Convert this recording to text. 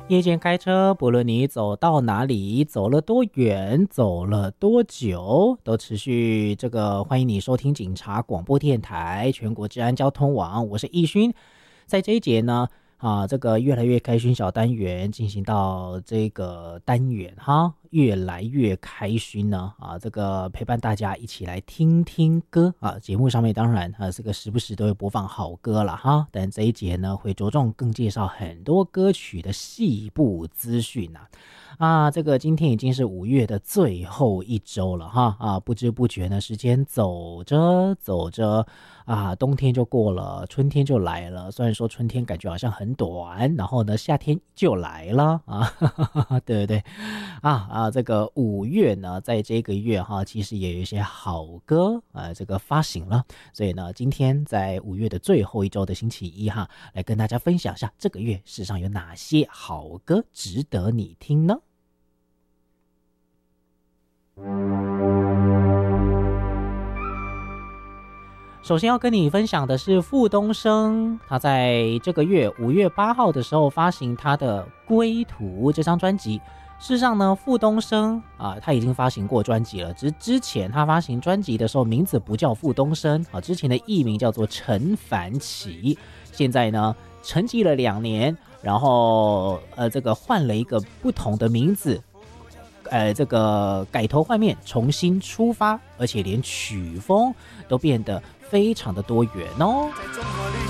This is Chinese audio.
夜间开车，不论你走到哪里，走了多远，走了多久，都持续欢迎你收听警察广播电台全国治安交通网，我是易勋。在这一节呢，越来越开勋小单元进行到这个单元哈，越来越开勋呢陪伴大家一起来听听歌啊。节目上面当然时不时都会播放好歌了哈，但这一节呢会着重更介绍很多歌曲的细部资讯今天已经是5月的最后一周了哈不知不觉呢时间走着走着冬天就过了，春天就来了。虽然说春天感觉好像很短，然后呢夏天就来了对不对这个5月呢，在这个月其实也有一些好歌发行了，所以呢今天在5月的最后一周的星期一来跟大家分享一下这个月世上有哪些好歌值得你听呢？首先要跟你分享的是傅东升，他在这个月5月8号的时候发行他的《归途》这张专辑。事实上呢，傅东升他已经发行过专辑了，只是之前他发行专辑的时候名字不叫傅东升之前的艺名叫做陈凡奇。现在呢沉寂了2年，然后换了一个不同的名字，改头换面，重新出发，而且连曲风都变得非常的多元哦。